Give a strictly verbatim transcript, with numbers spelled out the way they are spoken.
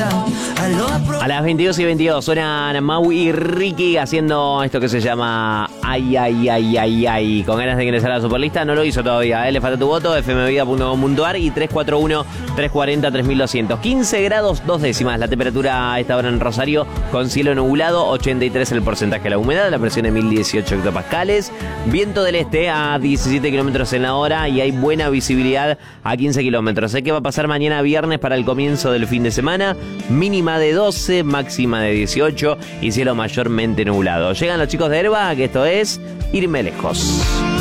A las veintidós y veintidós suenan Mau y Ricky haciendo esto que se llama Ay, ay, ay, ay, ay. Con ganas de ingresar a la Superlista, no lo hizo todavía, ¿eh? Le falta tu voto, f m vida punto com punto a r y tres cuatro uno, tres cuatro cero, tres doscientos. quince grados, dos décimas. La temperatura a esta hora en Rosario con cielo nublado, ochenta y tres el porcentaje de la humedad, la presión de mil dieciocho hectopascales. Viento del este a diecisiete kilómetros en la hora y hay buena visibilidad a quince kilómetros. Sé que va a pasar mañana viernes para el comienzo del fin de semana. Mínima de doce, máxima de dieciocho y cielo mayormente nublado. Llegan los chicos de Herba, que esto es Irme Lejos.